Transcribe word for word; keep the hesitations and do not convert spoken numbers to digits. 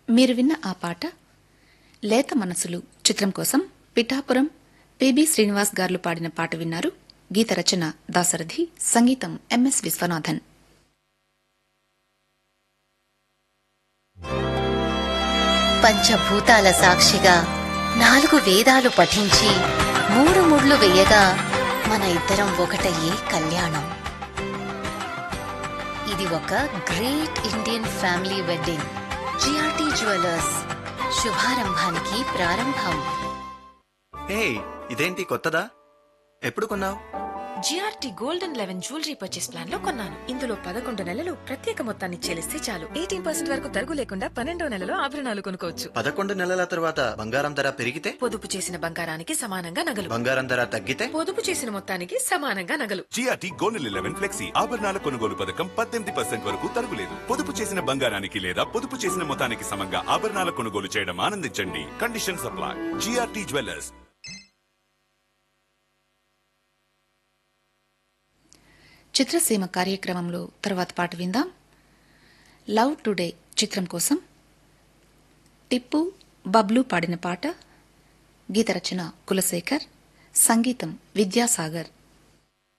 మీరు విన్న ఆ పాట లేత మనసులు చిత్రం కోసం పిఠాపురం పిబి శ్రీనివాస్ గారు పాడిన పాట విన్నారు. గీత రచన దాశరథి, సంగీతం ఎంఎస్ విశ్వనాథన్. పంచభూతాల సాక్షిగా నాలుగు వేదాలు పఠించి మూడు ముడ్లు వేయగా మన ఇద్దరం ఒకటయ్యే కళ్యాణం. ఇది ఒక great Indian family wedding. GRT jewellers, శుభారంభానికి ప్రారంభం. హే, ఇదేంటి కొత్తదా? ఎప్పుడు కొన్నావు? GRT golden eleven jewellery purchase plan లో కొన్నాను. ఇందులో పదకొండు నెలలు ప్రత్యేక మొత్తాన్ని చెల్లిస్తే చాలు. ఎయిటీన్ పర్సెంట్ వరకు తరుగు లేకుండా పన్నెండో నెలలో ఆభరణాలు కొనుక్కోవచ్చు. పదకొండు నెలల తర్వాత బంగారం ధర పెరిగితే పొదుపు చేసిన బంగారానికి సమానంగా నగలు, బంగారం ధర తగ్గితే పొదుపు చేసిన మొత్తానికి సమానంగా నగలు. జిఆర్టీ గోల్డెన్ లెవెన్ ఫ్లెక్సీ ఆభరణాల కొనుగోలు పథకం పద్దెనిమిది పర్సెంట్ వరకు తరుగులేదు. పొదుపు చేసిన బంగారానికి లేదా పొదుపు చేసిన మొత్తానికి సమంగా ఆభరణాల కొనుగోలు చేయడం ఆనందించండి. Condition supply. GRT jewellers. చిత్రసీమ కార్యక్రమంలో తర్వాత పాట విందాం. లవ్ టుడే చిత్రం కోసం టిప్పు, బబ్లు పాడిన పాట. గీత రచన కులశేఖర్, సంగీతం విద్యాసాగర్.